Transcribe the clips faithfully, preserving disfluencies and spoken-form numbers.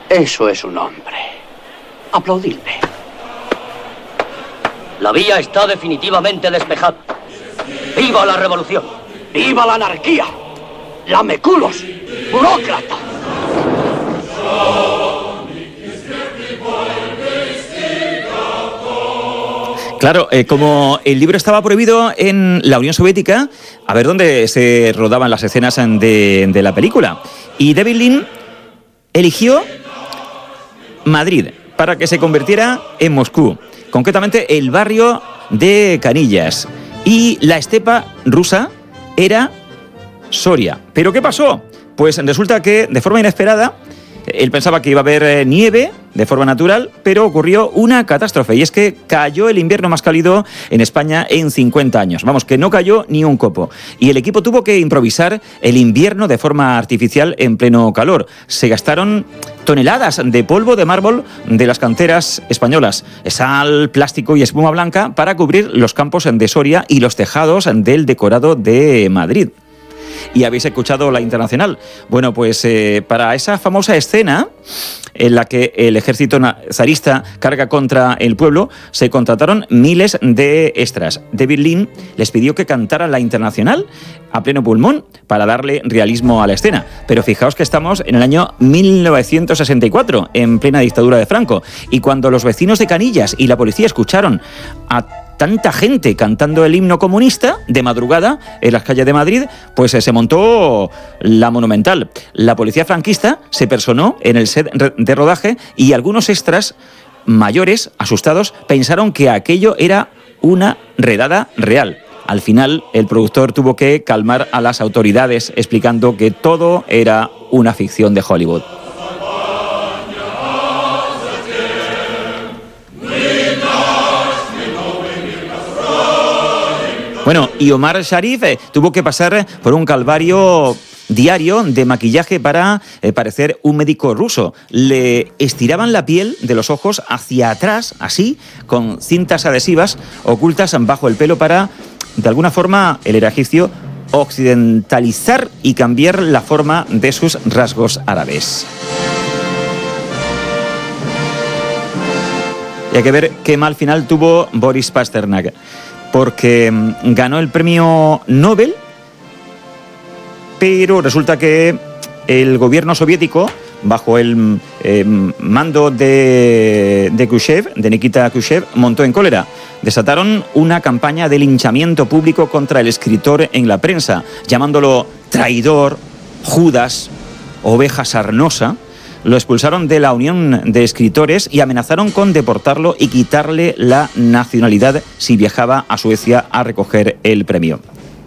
Eso es un hombre. Aplaudidme. La vía está definitivamente despejada. ¡Viva la revolución! ¡Viva la anarquía! ¡Lameculos! ¡Burócrata! Claro, eh, como el libro estaba prohibido en la Unión Soviética, a ver dónde se rodaban las escenas de, de la película. Y David Lean eligió Madrid para que se convirtiera en Moscú, concretamente el barrio de Canillas. Y la estepa rusa era Soria. ¿Pero qué pasó? Pues resulta que, de forma inesperada, él pensaba que iba a haber nieve de forma natural, pero ocurrió una catástrofe, y es que cayó el invierno más cálido en España en cincuenta años. Vamos, que no cayó ni un copo. Y el equipo tuvo que improvisar el invierno de forma artificial en pleno calor. Se gastaron toneladas de polvo de mármol de las canteras españolas, sal, plástico y espuma blanca para cubrir los campos de Soria y los tejados del decorado de Madrid. ¿Y habéis escuchado La Internacional? Bueno, pues eh, para esa famosa escena en la que el ejército zarista carga contra el pueblo, se contrataron miles de extras. David Lean les pidió que cantaran La Internacional a pleno pulmón para darle realismo a la escena. Pero fijaos que estamos en el año mil novecientos sesenta y cuatro, en plena dictadura de Franco. Y cuando los vecinos de Canillas y la policía escucharon a tanta gente cantando el himno comunista de madrugada en las calles de Madrid, pues se montó la Monumental. La policía franquista se personó en el set de rodaje y algunos extras mayores, asustados, pensaron que aquello era una redada real. Al final, el productor tuvo que calmar a las autoridades explicando que todo era una ficción de Hollywood. Bueno, y Omar Sharif eh, tuvo que pasar por un calvario diario de maquillaje para eh, parecer un médico ruso. Le estiraban la piel de los ojos hacia atrás, así, con cintas adhesivas ocultas bajo el pelo para, de alguna forma, el era egipcio, occidentalizar y cambiar la forma de sus rasgos árabes. Y hay que ver qué mal final tuvo Boris Pasternak, porque ganó el premio Nobel, pero resulta que el gobierno soviético, bajo el eh, mando de, de Khrushchev, de Nikita Khrushchev, montó en cólera. Desataron una campaña de linchamiento público contra el escritor en la prensa, llamándolo traidor, Judas, oveja sarnosa. Lo expulsaron de la Unión de Escritores y amenazaron con deportarlo y quitarle la nacionalidad si viajaba a Suecia a recoger el premio.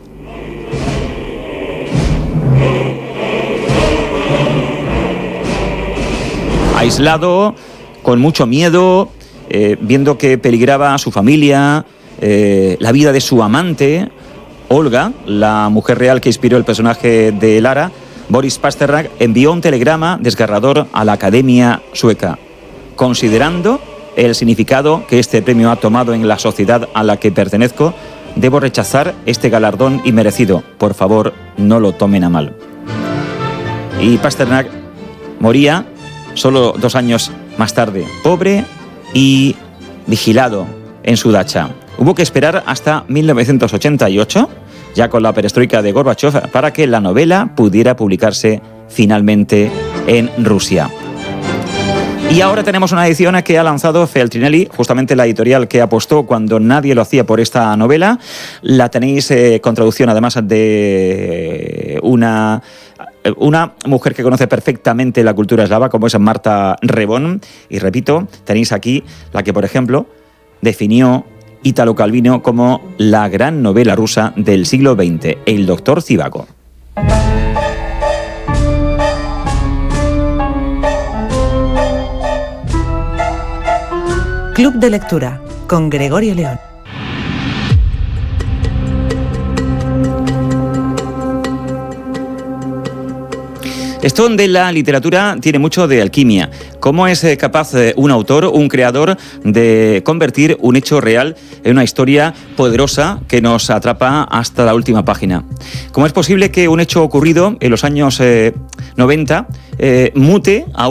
Aislado, con mucho miedo, eh, viendo que peligraba su familia, eh, la vida de su amante, Olga, la mujer real que inspiró el personaje de Lara, Boris Pasternak envió un telegrama desgarrador a la Academia Sueca, considerando el significado que este premio ha tomado en la sociedad a la que pertenezco. Debo rechazar este galardón inmerecido. Por favor, no lo tomen a mal. Y Pasternak moría solo dos años más tarde, pobre y vigilado en su dacha. Hubo que esperar hasta mil novecientos ochenta y ocho, ya con la perestroika de Gorbachev, para que la novela pudiera publicarse finalmente en Rusia. Y ahora tenemos una edición que ha lanzado Feltrinelli, justamente la editorial que apostó cuando nadie lo hacía por esta novela. La tenéis eh, con traducción, además, de una, una mujer que conoce perfectamente la cultura eslava, como es Marta Rebón. Y repito, tenéis aquí la que, por ejemplo, definió Ítalo Calvino como la gran novela rusa del siglo veinte, El doctor Zhivago. Club de Lectura con Gregorio León. Esto de la literatura tiene mucho de alquimia. ¿Cómo es capaz un autor, un creador, de convertir un hecho real en una historia poderosa que nos atrapa hasta la última página? ¿Cómo es posible que un hecho ocurrido en los años eh, noventa eh, mute a